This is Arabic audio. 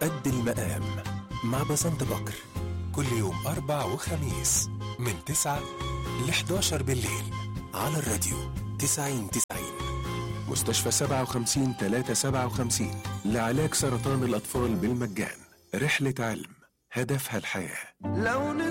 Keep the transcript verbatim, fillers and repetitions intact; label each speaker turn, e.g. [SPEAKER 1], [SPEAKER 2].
[SPEAKER 1] قد المقام مع بسنت بكر، كل يوم أربع وخميس من تسعة ل حداشر بالليل على الراديو تسعين تسعين. مستشفى سبعة وخمسين تلاتة سبعة وخمسين لعلاج سرطان الأطفال بالمجان. رحلة علم هدفها الحياة.
[SPEAKER 2] لو